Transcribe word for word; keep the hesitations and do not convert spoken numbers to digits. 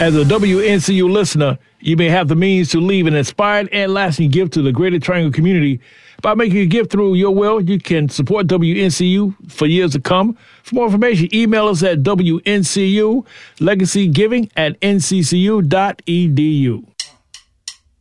As a W N C U listener, you may have the means to leave an inspired and lasting gift to the Greater Triangle community. By making a gift through your will, you can support W N C U for years to come. For more information, email us at W N C U, legacygiving at N C C U dot E D U.